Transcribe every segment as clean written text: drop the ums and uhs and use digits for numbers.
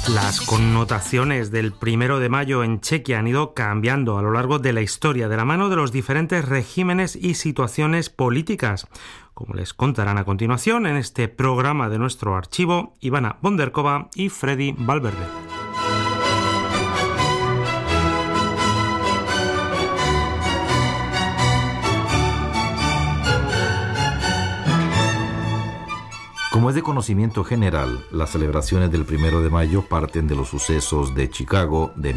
Las connotaciones del 1 de mayo en Chequia han ido cambiando a lo largo de la historia de la mano de los diferentes regímenes y situaciones políticas. Como les contarán a continuación en este programa de nuestro archivo, Ivana Bonderkova y Freddy Valverde. Como es de conocimiento general, las celebraciones del 1 de mayo parten de los sucesos de Chicago de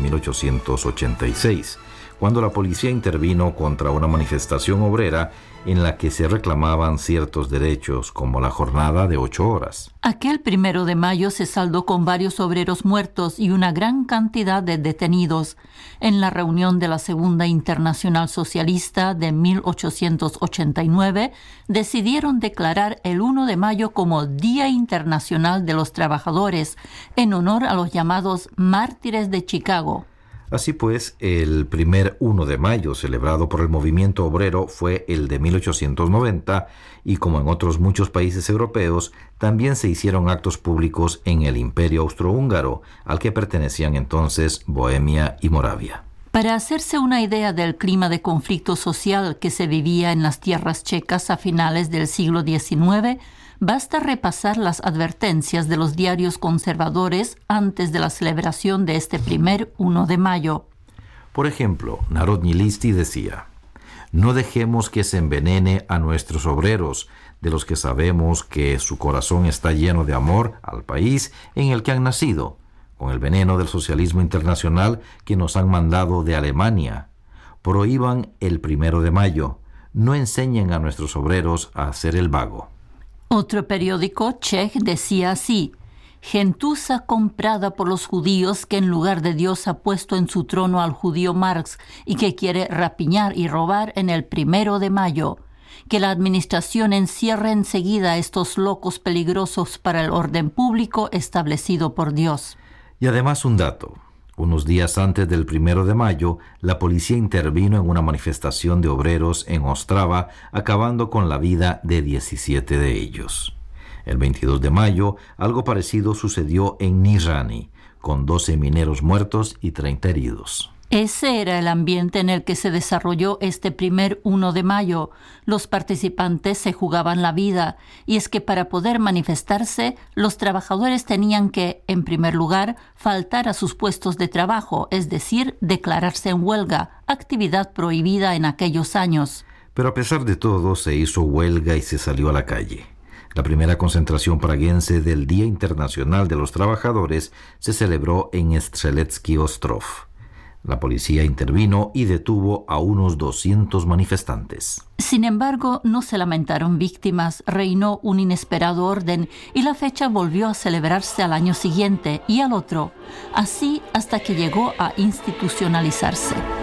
1886, cuando la policía intervino contra una manifestación obrera en la que se reclamaban ciertos derechos, como la jornada de 8 horas. Aquel 1 de mayo se saldó con varios obreros muertos y una gran cantidad de detenidos. En la reunión de la Segunda Internacional Socialista de 1889, decidieron declarar el 1 de mayo como Día Internacional de los Trabajadores, en honor a los llamados mártires de Chicago. Así pues, el primer 1 de mayo celebrado por el movimiento obrero fue el de 1890 y, como en otros muchos países europeos, también se hicieron actos públicos en el Imperio Austrohúngaro, al que pertenecían entonces Bohemia y Moravia. Para hacerse una idea del clima de conflicto social que se vivía en las tierras checas a finales del siglo XIX, basta repasar las advertencias de los diarios conservadores antes de la celebración de este primer 1 de mayo. Por ejemplo, Národní listy decía: «No dejemos que se envenene a nuestros obreros, de los que sabemos que su corazón está lleno de amor al país en el que han nacido, con el veneno del socialismo internacional que nos han mandado de Alemania. Prohíban el 1 de mayo, no enseñen a nuestros obreros a hacer el vago». Otro periódico, Czech, decía así: «Gentuza comprada por los judíos que en lugar de Dios ha puesto en su trono al judío Marx y que quiere rapiñar y robar en el 1 de mayo. Que la administración encierre enseguida a estos locos peligrosos para el orden público establecido por Dios». Y además un dato. Unos días antes del 1 de mayo, la policía intervino en una manifestación de obreros en Ostrava, acabando con la vida de 17 de ellos. El 22 de mayo, algo parecido sucedió en Nizhany, con 12 mineros muertos y 30 heridos. Ese era el ambiente en el que se desarrolló este primer 1 de mayo. Los participantes se jugaban la vida, y es que para poder manifestarse, los trabajadores tenían que, en primer lugar, faltar a sus puestos de trabajo, es decir, declararse en huelga, actividad prohibida en aquellos años. Pero a pesar de todo, se hizo huelga y se salió a la calle. La primera concentración praguense del Día Internacional de los Trabajadores se celebró en Střelecký Ostrov. La policía intervino y detuvo a unos 200 manifestantes. Sin embargo, no se lamentaron víctimas, reinó un inesperado orden y la fecha volvió a celebrarse al año siguiente y al otro, así hasta que llegó a institucionalizarse.